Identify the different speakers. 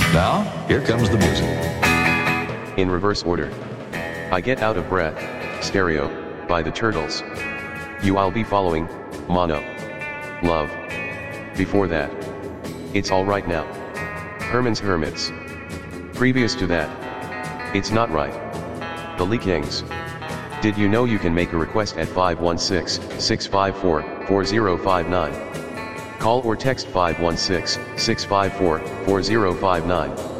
Speaker 1: Now, here comes the music.
Speaker 2: In reverse order. I Get Out of Breath, Stereo, by the Turtles. You I'll Be Following, Mono. Love. Before that. It's Alright Now. Herman's Hermits. Previous to that. It's Not Right. The Lee Kings. Did you know you can make a request at 516-654-4059? Call or text 516-654-4059.